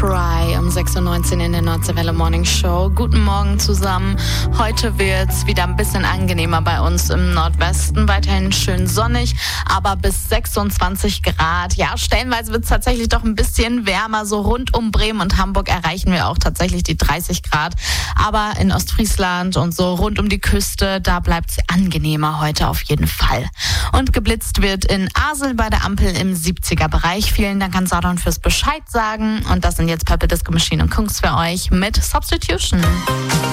Cry um 6.19 Uhr in der Nordseewelle Morning Show. Guten Morgen zusammen. Heute wird's wieder ein bisschen angenehmer bei uns im Nordwesten. Weiterhin schön sonnig, aber bis 26 Grad. Ja, stellenweise wird's tatsächlich doch ein bisschen wärmer. So rund um Bremen und Hamburg erreichen wir auch tatsächlich die 30 Grad. Aber in Ostfriesland und so rund um die Küste, da bleibt's angenehmer heute auf jeden Fall. Und geblitzt wird in Asel bei der Ampel im 70er-Bereich. Vielen Dank an Sadon fürs Bescheid sagen. Und das sind jetzt Purple Disco Machine und Kungs für euch mit Substitution.